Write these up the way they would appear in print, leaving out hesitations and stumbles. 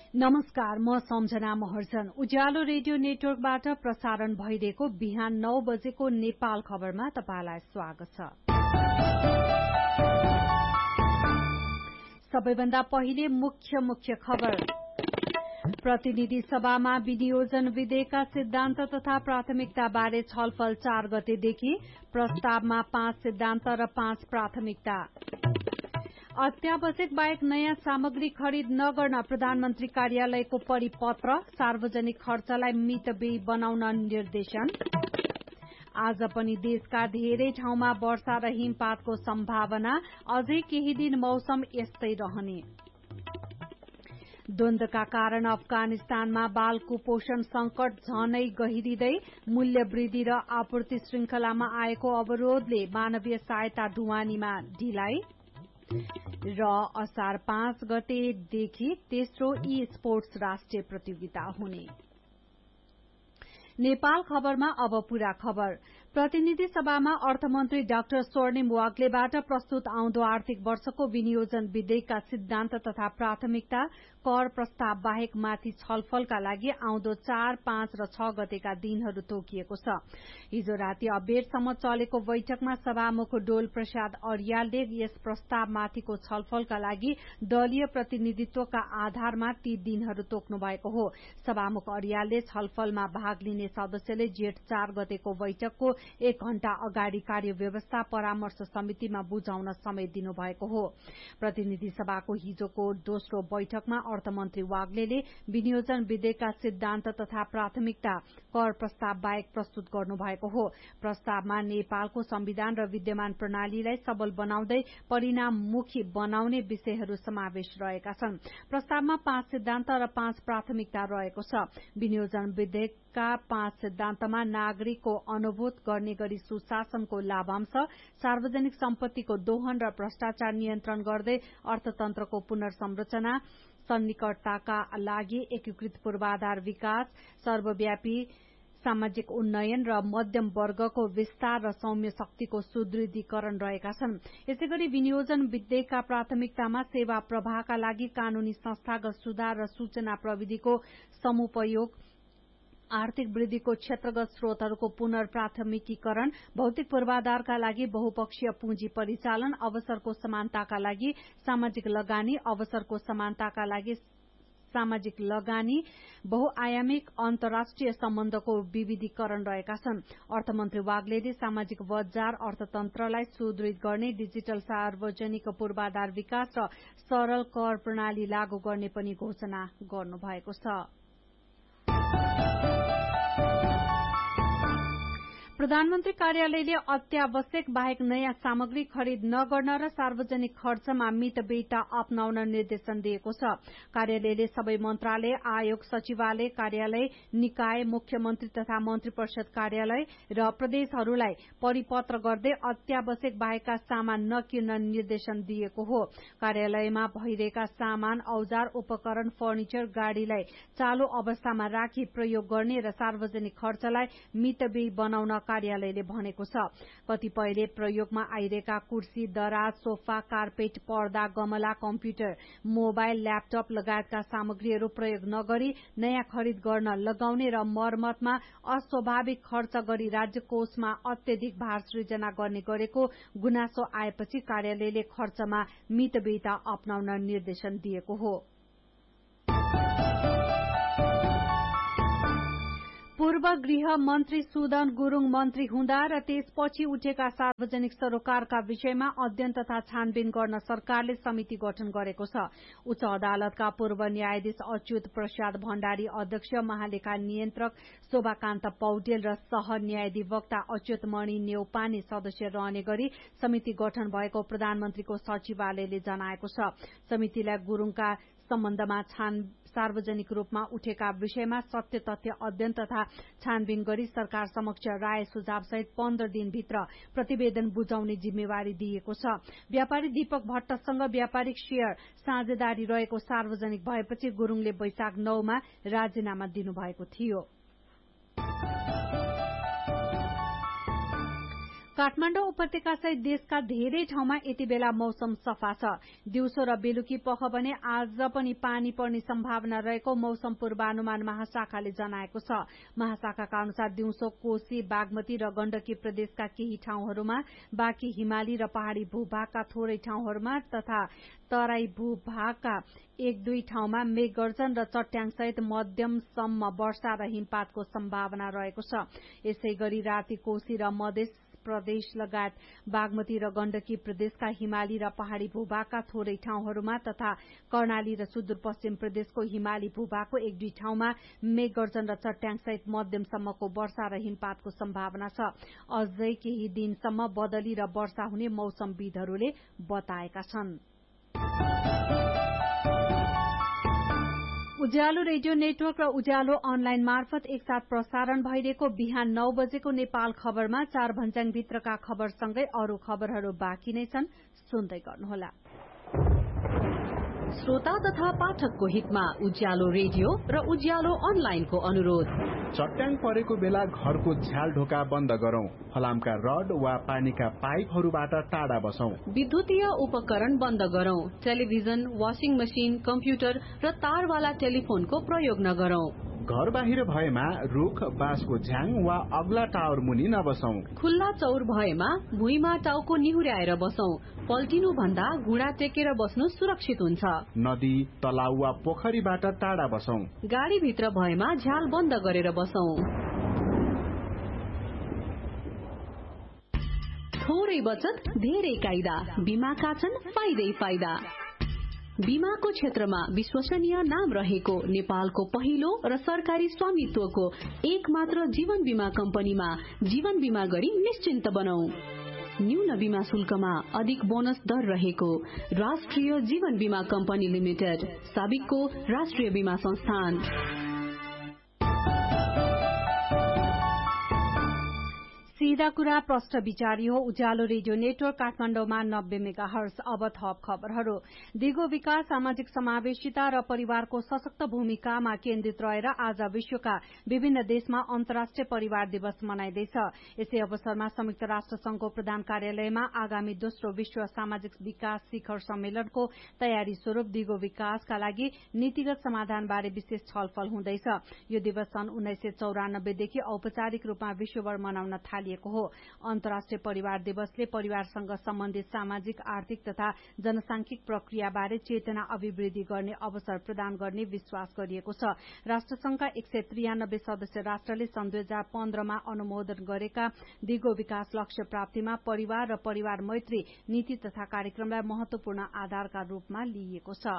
नमस्कार, म सम्झना महर्जन। उज्यालो रेडियो नेटवर्कबाट प्रसारण भइरहेको बिहान 9 बजेको नेपाल खबरमा तपाईलाई स्वागत छ। सबैभन्दा पहिले मुख्य खबर। प्रतिनिधि सभामा विनियोजन विधेयकका सिद्धान्त तथा प्राथमिकता बारे छलफल 4 गतेदेखि। प्रस्तावमा 5 सिद्धान्त र 5 प्राथमिकता। अत्यावश्यक बाहेक नयाँ सामग्री खरिद नगर्न प्रधानमन्त्री कार्यालयको परिपत्र। सार्वजनिक खर्चलाई मितव्ययी बनाउन निर्देशन। आज पनि देशका धेरै ठाउँमा वर्षा र हिमपातको सम्भावना। अझै केही दिन मौसम यस्तै रहने। द्वन्द्वका कारण अफगानिस्तानमा बाल कुपोषण संकट झनै गहिरिँदै। मूल्य वृद्धि र आपूर्ति श्रृंखलामा आएको अवरोधले मानवीय सहायता ढुवानीमा ढिलाइ। र असार 5 गतेदेखि तेस्रो ई स्पोर्ट्स राष्ट्रिय प्रतियोगिता हुने। नेपाल खबरमा अब पूरा खबर। प्रतिनिधि सभामा अर्थमन्त्री डाक्टर स्वर्णिम वाग्लेबाट प्रस्तुत आउँदो आर्थिक वर्षको विनियोजन विधेयकका सिद्धान्त तथा प्राथमिकता कर प्रस्ताव बाहेक माथि छलफलका लागि आउँदो 4, 5 र 6 गतेका दिनहरू तोकिएको छ। हिजो राति अबेरसम्म चलेको बैठकमा सभामुख डोल प्रसाद अर्यालले यस प्रस्तावमाथिको छलफलका लागि दलीय प्रतिनिधित्वका आधारमा ती दिनहरू तोक्नु भएको हो। सभामुख अर्यालले छलफलमा भाग लिने सदस्यले जेठ 4 गतेको बैठकको 1 घण्टा अगाडि कार्यव्यवस्था परामर्श समितिमा बुझाउन समय दिनुभएको हो। प्रतिनिधि सभाको हिजोको दोस्रो बैठकमा अर्थमन्त्री वाग्लेले विनियोजन विधेयकका सिद्धान्त तथा प्राथमिकता कर प्रस्ताव बाहेक प्रस्तुत गर्नुभएको हो। प्रस्तावमा नेपालको संविधान र विद्यमान प्रणालीलाई सबल बनाउँदै परिणाममुखी बनाउने विषयहरू समावेश रहेका छन्। प्रस्तावमा 5 सिद्धान्त र 5 प्राथमिकता रहेको छ। विनियोजन विधेयकका 5 सिद्धान्तमा नागरिकको अनुभूत गर्ने गरी सुशासनको लाभांश, सार्वजनिक सम्पत्तिको दोहन र भ्रष्टाचार नियन्त्रण गर्दै अर्थतन्त्रको पुनर्संरचना, सन्निकटताका लागि एकीकृत पूर्वाधार विकास, सर्वव्यापी सामाजिक उन्नयन र मध्यम वर्गको विस्तार र सौम्य शक्तिको सुदृढीकरण रहेका छन्। यसैगरी विनियोजन विधेयकका प्राथमिकतामा सेवा प्रवाहका लागि कानूनी संस्थागत सुधार र सूचना प्रविधिको समुपयोग, आर्थिक वृद्धिको क्षेत्रगत स्रोतहरूको पुनर्प्राथमिकीकरण, भौतिक पूर्वाधारका लागि बहुपक्षीय पुँजी परिचालन, अवसरको समानताका लागि सामाजिक लगानी, अवसरको समानताका लागि सामाजिक लगानी, बहुआयामिक अन्तर्राष्ट्रिय सम्बन्धको विविधीकरण रहेका छन्। अर्थमन्त्री वाग्लेले सामाजिक बजार अर्थतन्त्रलाई सुदृढ गर्ने, डिजिटल सार्वजनिक पूर्वाधार विकास र सरल कर प्रणाली लागू गर्ने पनि घोषणा गर्नुभएको छ। प्रधानमन्त्री कार्यालयले अत्यावश्यक बाहेक नयाँ सामग्री खरिद नगर्न र सार्वजनिक खर्चमा मितव्ययिता अपनाउन निर्देशन दिएको छ। कार्यालयले सबै मन्त्रालय, आयोग, सचिवालय, कार्यालय, निकाय, मुख्यमन्त्री तथा मन्त्री परिषद कार्यालय र प्रदेशहरूलाई परिपत्र गर्दै अत्यावश्यक बाहेकका सामान नकिन्न निर्देशन दिएको हो। कार्यालयमा भइरहेका सामान, औजार, उपकरण, फर्निचर, गाड़ीलाई चालू अवस्थामा राखी प्रयोग गर्ने र सार्वजनिक खर्चलाई मितव्ययी बनाउन कार्यालयले भनेको छ। कतिपयले प्रयोगमा आइरहेका कुर्सी, दराज, सोफा, कार्पेट, पर्दा, गमला, कम्प्युटर, मोबाइल, ल्यापटप लगायतका सामग्रीहरू प्रयोग नगरी नयाँ खरिद गर्न लगाउने र मर्मतमा अस्वाभाविक खर्च गरी राज्य कोषमा अत्यधिक भार सृजना गर्ने गरेको गुनासो आएपछि कार्यालयले खर्चमा मितव्ययिता अपनाउन निर्देशन दिएको हो। पूर्व गृह मन्त्री सुदन गुरूङ मन्त्री हुँदा र त्यसपछि उठेका सार्वजनिक सरोकारका विषयमा अध्ययन तथा छानबिन गर्न सरकारले समिति गठन गरेको छ। उच्च अदालतका पूर्व न्यायाधीश अच्युत प्रसाद भण्डारी अध्यक्ष, महालेखा नियन्त्रक शोभाकान्त पौडेल र सह न्यायाधिवक्ता अच्युत मणि नेउपाने सदस्य रहने गरी समिति गठन भएको प्रधानमन्त्रीको सचिवालयले जनाएको छ। समितिलाई गुरूङका सम्बन्धमा सार्वजनिक रूपमा उठेका विषयमा सत्य तथ्य अध्ययन तथा छानबिन गरी सरकार समक्ष राय सुझाव सहित 15 दिनभित्र प्रतिवेदन बुझाउने जिम्मेवारी दिएको छ। व्यापारी दीपक भट्टसँग व्यापारिक शेयर साझेदारी रहेको सार्वजनिक भएपछि गुरूङले वैशाख 9 मा राजीनामा दिनुभएको थियो। काठमाडौँ उपत्यका सहित देशका धेरै ठाउँमा यति बेला मौसम सफा छ। दिउँसो र बेलुकी पख भने आज पनि पानी पर्ने सम्भावना रहेको मौसम पूर्वानुमान महाशाखाले जनाएको छ। महाशाखाका अनुसार दिउँसो कोशी, बागमती र गण्डकी प्रदेशका केही ठाउँहरूमा, बाँकी हिमाली र पहाड़ी भूभागका थोरै ठाउँहरूमा तथा तराई भूभागका 1-2 ठाउँमा मेघगर्जन र चट्याङ सहित मध्यमसम्म वर्षा र हिमपातको सम्भावना रहेको छ। यसै गरी राति कोशी र मधेस प्रदेश लगायत बागमती र गण्डकी प्रदेशका हिमाली र पहाड़ी भूभागका थोरै ठाउँहरूमा तथा कर्णाली र सुदूरपश्चिम प्रदेशको हिमाली भूभागको 1-2 ठाउँमा मेघगर्जन र चट्याङ सहित मध्यमसम्मको वर्षा र हिमपातको सम्भावना छ। अझै केही दिनसम्म बदली र वर्षा हुने मौसमविदहरूले बताएका छन्। उज्यालो रेडियो नेटवर्क र उज्यालो अनलाइन मार्फत एकसाथ प्रसारण भइरहेको बिहान 9 बजेको नेपाल खबरमा 4 भञ्ज्याङ भित्रका खबरसँगै अरू खबरहरू बाँकी नै छन्, सुन्दै गर्नुहोला। श्रोता तथा पाठकको हितमा उज्यालो रेडियो र उज्यालो अनलाइनको अनुरोध। चट्याङ परेको बेला घरको झ्याल ढोका बन्द गरौं, फलामका रड वा पानीका पाइपहरूबाट टाढा बसौं, विद्युतीय उपकरण बन्द गरौं, टेलिभिजन, वाशिङ मशिन, कम्प्युटर र तारवाला टेलिफोनको प्रयोग नगरौं। घर बाहिर भएमा रुख, बाँसको झ्याङ वा अग्ला टावर मुनि नबसौं। खुल्ला चौर भएमा भुइँमा टाउको निहुर्याएर बसौं। पल्टिनु भन्दा घुँडा टेकेर बस्नु सुरक्षित हुन्छ। नदी, तलाउ वा पोखरीबाट टाढा बसौं। गाडी भित्र भएमा झ्याल बन्द गरेर बसौं। थोरै बचत धेरै कायदा, बीमाका छन् फाइदै फाइदा। बीमाको क्षेत्रमा विश्वसनीय नाम रहेको नेपालको पहिलो र सरकारी स्वामित्वको एक मात्र जीवन बीमा कम्पनीमा जीवन बीमा गरी निश्चिन्त बनौ। न्यून बीमा शुल्कमा अधिक बोनस दर रहेको राष्ट्रिय जीवन बीमा कम्पनी लिमिटेड, साबिकको राष्ट्रिय बीमा संस्थान। सीधा कुरा प्रष्ट विचारी हो। उज्यालो रेडियो नेटवर्क काठमाडौँमा 90 मेगाहर्ज। अब थप खबरहरू। दिगो विकास, सामाजिक समावेशिता र परिवारको सशक्त भूमिकामा केन्द्रित रहेर आज विश्वका विभिन्न देशमा अन्तर्राष्ट्रिय परिवार दिवस मनाइँदैछ। यसै अवसरमा संयुक्त राष्ट्र संघको प्रधान कार्यालयमा आगामी दोस्रो विश्व सामाजिक विकास शिखर सम्मेलनको तयारी स्वरूप दिगो विकासका लागि नीतिगत समाधानबारे विशेष छलफल हुँदैछ। यो दिवस सन् 1994 देखि औपचारिक रूपमा विश्वभर मनाउन थालिएको हो। अन्तर्राष्ट्रिय परिवार दिवसले परिवारसँग सम्बन्धित सामाजिक, आर्थिक तथा जनसांख्यिक प्रक्रियाबारे चेतना अभिवृद्धि गर्ने अवसर प्रदान गर्ने विश्वास गरिएको छ। राष्ट्रसंघका 193 सदस्य राष्ट्रले सन् 2015 मा अनुमोदन गरेका दिगो विकास लक्ष्य प्राप्तिमा परिवार र परिवार मैत्री नीति तथा कार्यक्रमलाई महत्वपूर्ण आधारका रूपमा लिइएको छ।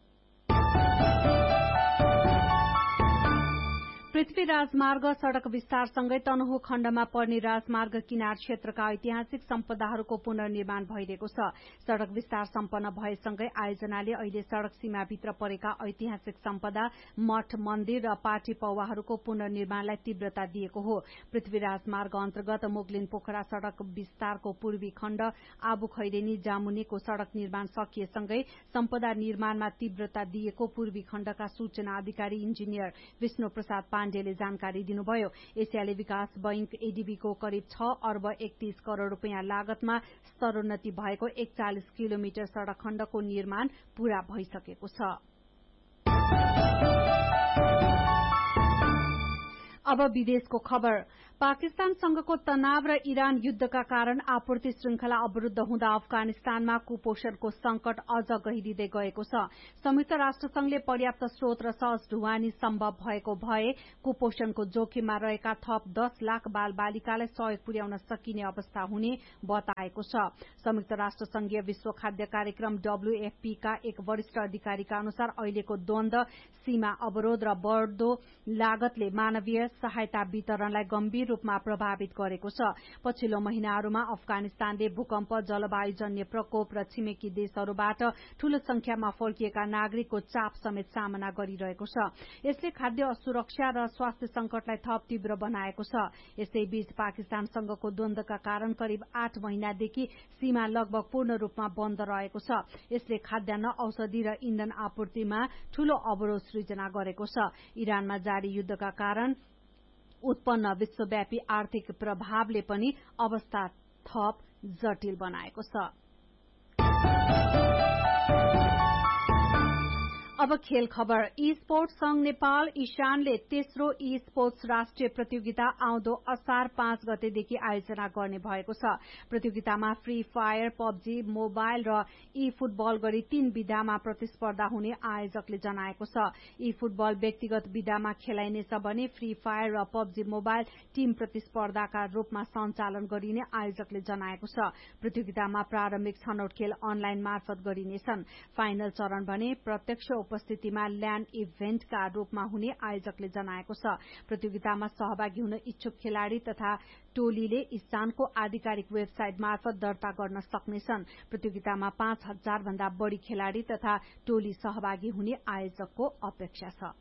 पृथ्वी राजमार्ग सड़क विस्तारसँगै तनहुँ खण्डमा पर्ने राजमार्ग किनार क्षेत्रका ऐतिहासिक सम्पदाहरूको पुनर्निर्माण भइरहेको छ। सड़क विस्तार सम्पन्न भएसँगै आयोजनाले अहिले सड़क सीमाभित्र परेका ऐतिहासिक सम्पदा, मठ, मन्दिर र पार्टी पौवाहरूको पुनर्निर्माणलाई तीव्रता दिएको हो। पृथ्वी राजमार्ग अन्तर्गत मुगलिन पोखरा सड़क विस्तारको पूर्वी खण्ड, आबु खैरेनी जामुनेको सड़क निर्माण सकिएसँगै सम्पदा निर्माणमा तीव्रता दिएको पूर्वी खण्डका सूचना अधिकारी इन्जिनियर विष्णु प्रसाद पाण्डेले जानकारी दिनुभयो। एसियाली विकास बैंक एडीबीको करिब 6 अर्ब 31 करोड़ रूपियाँ लागतमा स्तरोन्नति भएको 41 किलोमिटर सड़क खण्डको निर्माण पूरा भइसकेको छ। अब विदेशको खबर। पाकिस्तानसँगको तनाव र इरान युद्धका कारण आपूर्ति श्रृंखला अवरूद्ध हुँदा अफगानिस्तानमा कुपोषणको संकट अझ गहिरिँदै गएको छ। संयुक्त राष्ट्रसंघले पर्याप्त स्रोत र सहज ढुवानी सम्भव भएको भए कुपोषणको जोखिममा रहेका थप 10 लाख बाल बालिकालाई सहयोग पुर्याउन सकिने अवस्था हुने बताएको छ। संयुक्त राष्ट्रसंघीय विश्व खाद्य कार्यक्रम WFP का एक वरिष्ठ अधिकारीका अनुसार अहिलेको द्वन्द, सीमा अवरोध र बढ्दो लागतले मानवीय सहायता वितरणलाई गम्भीर रूपमा प्रभावित गरेको छ। पछिल्लो महिनाहरूमा अफगानिस्तानले भूकम्प, जलवायुजन्य प्रकोप र छिमेकी देशहरूबाट ठूलो संख्यामा फर्किएका नागरिकको चाप समेत सामना गरिरहेको छ। यसले खाद्य असुरक्षा र स्वास्थ्य संकटलाई थप तीव्र बनाएको छ। यसैबीच पाकिस्तानसँगको द्वन्द्वका कारण करिब 8 महिनादेखि सीमा लगभग पूर्ण रूपमा बन्द रहेको छ। यसले खाद्यान्न, औषधि र इन्धन आपूर्तिमा ठूलो अवरोध सृजना गरेको छ। इरानमा जारी युद्धका कारण उत्पन्न विश्वव्यापी आर्थिक प्रभावले पनि अवस्था थप जटिल बनाएको छ। अब खेल खबर। ई स्पोर्ट्स संघ नेपाल इशानले तेस्रो ई स्पोर्ट्स राष्ट्रिय प्रतियोगिता आउँदो असार 5 गतेदेखि आयोजना गर्ने भएको छ। प्रतियोगितामा फ्री फायर, पबजी मोबाइल र ई फुटबल गरी 3 विधामा प्रतिस्पर्धा हुने आयोजकले जनाएको छ। ई फुटबल व्यक्तिगत विधामा खेलाइनेछ भने फ्री फायर र पबजी मोबाइल टीम प्रतिस्पर्धाका रूपमा सञ्चालन गरिने आयोजकले जनाएको छ। प्रतियोगितामा प्रारम्भिक छनौट खेल अनलाइन मार्फत गरिनेछन्। फाइनल चरण भने प्रत्यक्ष उपस्थितिमा ल्यान्ड इभेन्टका रूपमा हुने आयोजकले जनाएको छ। प्रतियोगितामा सहभागी हुन इच्छुक खेलाड़ी तथा टोलीले इस्तानको आधिकारिक वेबसाइट मार्फत दर्ता गर्न सक्नेछन्। प्रतियोगितामा 5000 भन्दा बढ़ी खेलाड़ी तथा टोली सहभागी हुने आयोजकको अपेक्षा छ।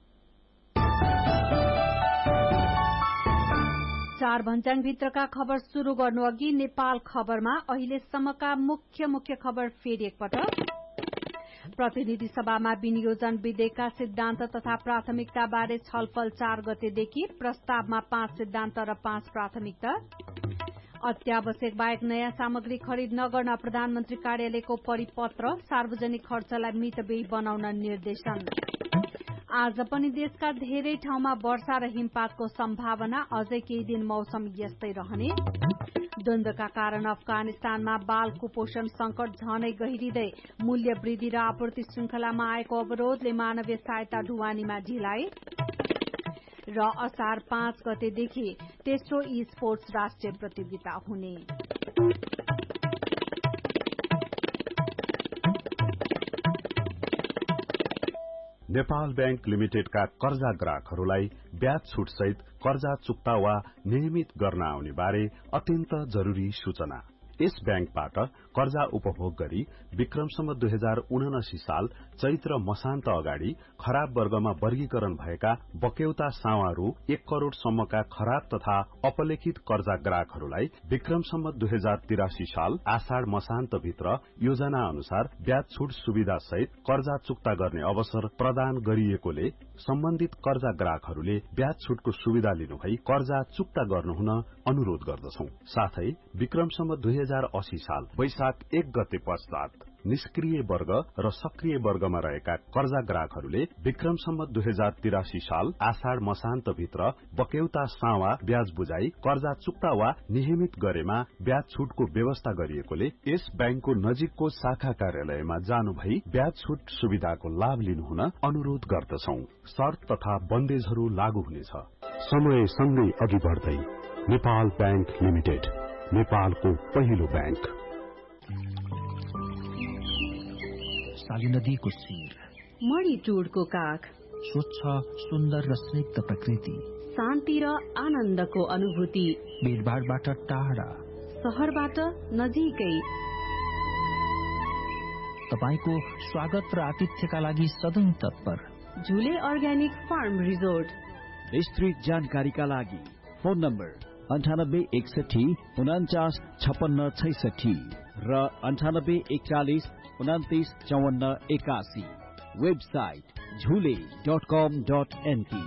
4 भन्ज्याङ भित्रका खबर शुरू गर्नु अघि नेपाल खबरमा अहिलेसम्मका मुख्य खबर फेरि एकपटक। प्रतिनिधि सभामा विनियोजन विधेयकका सिद्धान्त तथा प्राथमिकता बारे छलफल 4 गतेदेखि। प्रस्तावमा 5 सिद्धान्त र 5 प्राथमिकता। अत्यावश्यक बाहेक नयाँ सामग्री खरिद नगर्न प्रधानमन्त्री कार्यालयको परिपत्र। सार्वजनिक खर्चलाई मितव्ययी बनाउन निर्देशन। आज पनि देशका धेरै ठाउँमा वर्षा र हिमपातको सम्भावना। अझै केही दिन मौसम यस्तै रहने। द्वन्द्वका कारण अफगानिस्तानमा बाल कुपोषण संकट झनै गहिरिँदै। मूल्य वृद्धि र आपूर्ति श्रृंखलामा आएको अवरोधले मानवीय सहायता ढुवानीमा ढिलाइ। र असार 5 गतेदेखि तेस्रो ई स्पोर्ट्स राष्ट्रिय प्रतियोगिता हुने। नेपाल बैंक लिमिटेडका कर्जा ग्राहकहरूलाई ब्याज छुट सहित कर्जा चुक्ता वा नियमित गर्न आउने बारे अत्यन्त जरूरी सूचना। यस बैंकबाट कर्जा उपभोग गरी विक्रमसम्म 2079 साल चैत्र मसान्त अगाडि खराब वर्गमा वर्गीकरण भएका बक्यौता सावा रु 1 करोड़ सम्मका खराब तथा अपलेखित कर्जा ग्राहकहरूलाई विक्रमसम्म 2083 साल आषाढ़ मसान्त भित्र योजना अनुसार ब्याज छुट सुविधा सहित कर्जा चुक्ता गर्ने अवसर प्रदान गरिएकोले सम्बन्धित कर्जा ग्राहकहरूले ब्याज छुटको सुविधा लिनुभई कर्जा चुक्ता गर्नुहुन अनुरोध गर्दछौं। साथै विक्रमसम्म 2080 साल वैशाख 1 गते पश्चात निष्क्रिय वर्ग र सक्रिय वर्गमा रहेका कर्जा ग्राहकहरूले विक्रमसम्म 2083 साल आषाढ़ मसान्त भित्र बक्यौता सावा ब्याज बुझाई कर्जा चुक्ता वा नियमित गरेमा ब्याज छुटको व्यवस्था गरिएकोले यस बैंकको नजिकको शाखा कार्यालयमा जानु भई ब्याज छुट सुविधाको लाभ लिनुहुन अनुरोध गर्दछौं। शर्त तथा बन्देजहरू लागू हुनेछ। समय सँगै अघि बढ्दै नेपाल बैंक लिमिटेड, नेपालको पहिलो बैंक। साली नदीको शिर, मणिटुडको काख, स्वच्छ सुन्दर र स्निग्ध प्रकृति, शान्ति र आनन्दको अनुभूति, भीडभाडबाट टाढा, शहरबाट नजिकै। तपाईको स्वागत र आतिथ्यका लागि सधैं तत्पर। झुले अर्ग्यानिक फार्म रिजोर्ट। विस्तृत जानकारीका लागि फोन नम्बर 9861 49 56 66 र 9841 29 54 81। वेबसाइट झुले.com.np।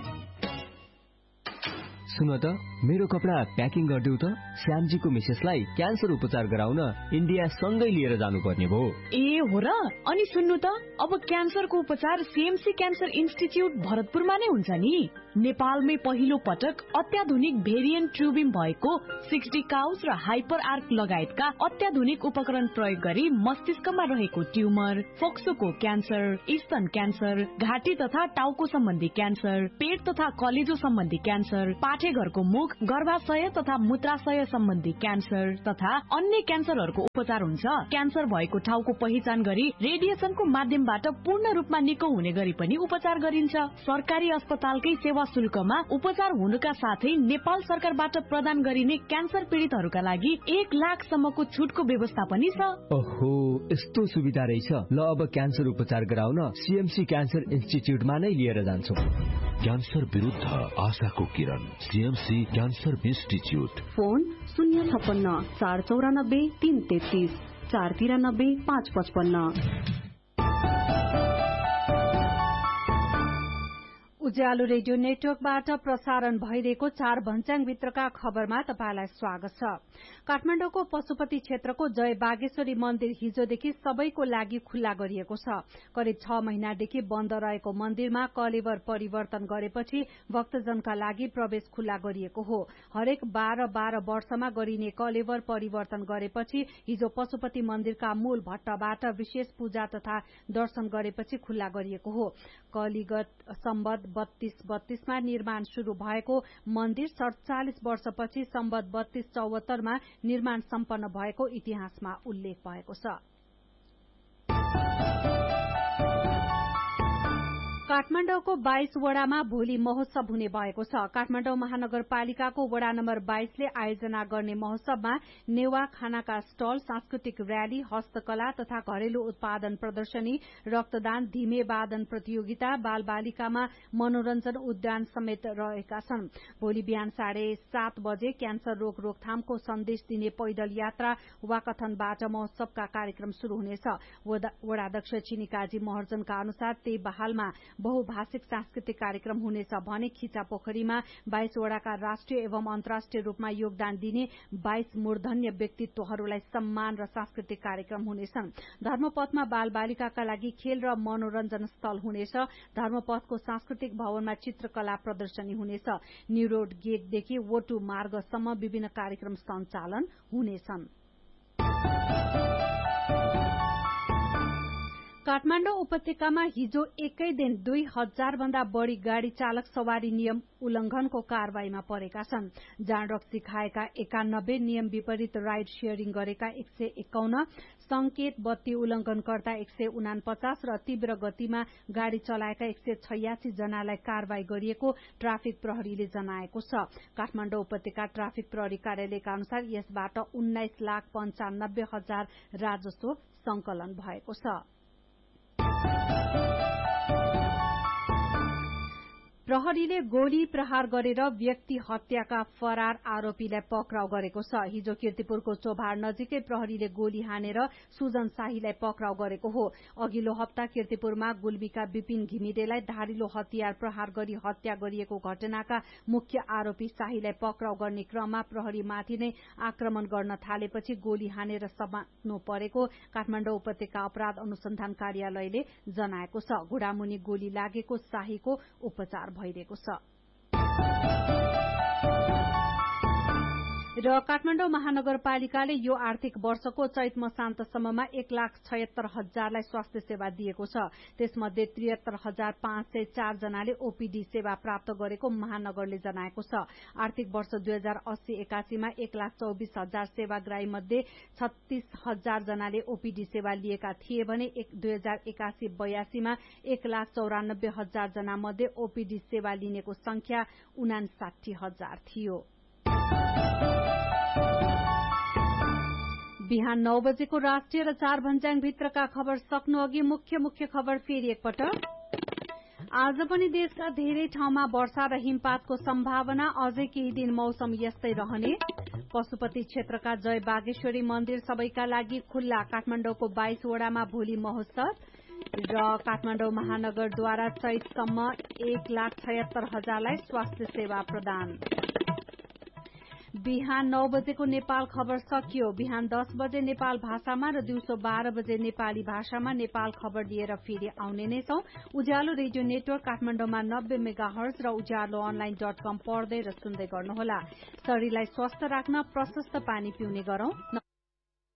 सुन त, मेरो कपडा प्याकिङ गरिदेऊ त। श्यामजीको मिसेसलाई क्यान्सर उपचार गराउन इन्डिया सँगै लिएर जानुपर्ने भयो। ए हो र? अनि सुन्नु त, अब क्यान्सरको उपचार सीएमसी क्यान्सर इन्स्टिच्युट भरतपुरमा नै हुन्छ नि। नेपालमै पहिलो पटक अत्याधुनिक भेरिएन्ट ट्युबिम भएको 60 काउस र हाइपर आर्क लगायतका अत्याधुनिक उपकरण प्रयोग गरी मस्तिष्कमा रहेको ट्युमर, फोक्सोको क्यान्सर, स्तन क्यान्सर, घाँटी तथा टाउको सम्बन्धी क्यान्सर, पेट तथा कलेजो सम्बन्धी क्यान्सर, पाठेघरको मुख, गर्भाशय तथा मूत्राशय सम्बन्धी क्यान्सर तथा अन्य क्यान्सरहरूको उपचार हुन्छ। क्यान्सर भएको ठाउँको पहिचान गरी रेडिएसनको माध्यमबाट पूर्ण रूपमा निको हुने गरी पनि उपचार गरिन्छ। सरकारी अस्पतालकै सेवा शुल्कमा उपचार हुनुका साथै नेपाल सरकारबाट प्रदान गरिने क्यान्सर पीडितहरूका लागि 1 लाखसम्मको छुटको व्यवस्था पनि छ। ओहो, यस्तो सुविधा रहेछ। ल, अब क्यान्सर उपचार गराउन सीएमसी क्यान्सर इन्स्टिच्युटमा नै लिएर जान्छौं। क्यान्सर विरुद्ध आशाको किरण, सीएमसी क्यान्सर इन्स्टिच्युट। फोन 056 494 333 493 555। उज्यालो रेडियो नेटवर्कबाट प्रसारण भइरहेको 4 भन्ज्याङभित्रका खबरमा तपाईंलाई स्वागत छ। काठमाडौँको पशुपति क्षेत्रको जय बागेश्वरी मन्दिर हिजोदेखि सबैको लागि खुल्ला गरिएको छ। करिब 6 महिनादेखि बन्द रहेको मन्दिरमा कलेवर परिवर्तन गरेपछि भक्तजनका लागि प्रवेश खुल्ला गरिएको हो। हरेक 12 वर्षमा गरिने कलेवर परिवर्तन गरेपछि हिजो पशुपति मन्दिरका मूल भट्टबाट विशेष पूजा तथा दर्शन गरेपछि खुल्ला गरिएको हो। कलिगत सम्बत 32-32 मा निर्माण शुरू भएको मन्दिर 47 वर्षपछि सम्बत 32-74 मा निर्माण सम्पन्न भएको इतिहासमा उल्लेख भएको छ। काठमाडौँको 22 वडामा भोलि महोत्सव हुने भएको छ। काठमाडौँ महानगरपालिकाको वडा नम्बर 22 ले आयोजना गर्ने महोत्सवमा नेवा खानाका स्टल, सांस्कृतिक रयाली, हस्तकला तथा घरेलु उत्पादन प्रदर्शनी, रक्तदान, धिमे वादन प्रतियोगिता, बाल बालिकामा मनोरञ्जन उद्यान समेत रहेका छन्। भोलि बिहान 7:30 बजे क्यान्सर रोग रोकथामको सन्देश दिने पैदल यात्रा वाकथनबाट महोत्सवका कार्यक्रम शुरू हुनेछ। वडाध्यक्ष चिनिकाजी महर्जनका अनुसार त्यही बहालमा बहुभाषिक सांस्कृतिक कार्यक्रम हुनेछ भने खिचा पोखरीमा 22 वडाका राष्ट्रिय एवं अन्तर्राष्ट्रिय रूपमा योगदान दिने 22 मूर्धन्य व्यक्तित्वहरूलाई सम्मान र सांस्कृतिक कार्यक्रम हुनेछन्। धर्मपथमा बाल बालिकाका लागि खेल र मनोरञ्जन स्थल हुनेछ। धर्मपथको सांस्कृतिक भवनमा चित्रकला प्रदर्शनी हुनेछ। न्यू रोड गेटदेखि वोटु मार्गसम्म विभिन्न कार्यक्रम सञ्चालन हुनेछन्। काठमाडौँ उपत्यकामा हिजो एकै दिन 2000 भन्दा बढ़ी गाड़ी चालक सवारी नियम उल्लंघनको कारवाहीमा परेका छन्। जाँड रक्सी खाएका 91, नियम विपरीत राइड शेयरिङ गरेका 151, संकेत बत्ती उल्लंघनकर्ता 149 र तीव्र गतिमा गाड़ी चलाएका 186 जनालाई कारवाही गरिएको ट्राफिक प्रहरीले जनाएको छ। काठमाडौँ उपत्यका ट्राफिक प्रहरी कार्यालयका अनुसार यसबाट 19,95,000 राजस्व संकलन भएको छ। प्रहरीले गोली प्रहार गरेर व्यक्ति हत्याका फरार आरोपीलाई पक्राउ गरेको छ। हिजो कीर्तिपुरको चोभार नजिकै प्रहरीले गोली हानेर सुजन शाहीलाई पक्राउ गरेको हो। अघिल्लो हप्ता कीर्तिपुरमा गुल्मीका विपिन घिमिरेलाई धारिलो हतियार प्रहार गरी हत्या गरिएको घटनाका मुख्य आरोपी शाहीलाई पक्राउ गर्ने क्रममा प्रहरीमाथि नै आक्रमण गर्न थालेपछि गोली हानेर समात्नु परेको काठमाडौँ उपत्यका अपराध अनुसन्धान कार्यालयले जनाएको छ। घुँडामुनि गोली लागेको शाहीको उपचार भइरहेको छ। र काठमाडौँ महानगरपालिकाले यो आर्थिक वर्षको चैत मसान्तसम्ममा 1,76,000लाई स्वास्थ्य सेवा दिएको छ। त्यसमध्ये 73,504 जनाले ओपीडी सेवा प्राप्त गरेको महानगरले जनाएको छ। आर्थिक वर्ष 2080-81 मा 1,24,000 सेवाग्राही मध्ये 36,000 जनाले ओपीडी सेवा लिएका थिए भने 2081-82 मा 1,94,000 जना मध्ये ओपीडी सेवा लिनेको संख्या 59,000 थियो। बिहान 9 बजेको राष्ट्रिय र 4 भन्ज्याङभित्रका खबर सक्नु अघि मुख्य खबर फेरि एकपटक। आज पनि देशका धेरै ठाउँमा वर्षा र हिमपातको सम्भावना, अझै केही दिन मौसम यस्तै रहने। पशुपति क्षेत्रका जय बागेश्वरी मन्दिर सबैका लागि खुल्ला, काठमाडौँको 22 वडामा भोलि महोत्सव। र काठमाडौँ महानगरद्वारा चैतसम्म 1,76,000लाई स्वास्थ्य सेवा प्रदान। बिहान 9 बजेको नेपाल खबर सकियो। बिहान 10 बजे नेपाल भाषामा र दिउँसो 12 बजे नेपाली भाषामा नेपाल खबर लिएर फेरि आउने नै छौं। उज्यालो रेडियो नेटवर्क काठमाडौँमा 90 मेगाहर्ज र उज्यालो अनलाइन.com पढ्दै र सुन्दै गर्नुहोला। शरीरलाई स्वस्थ राख्न प्रशस्त पानी पिउने गरौं।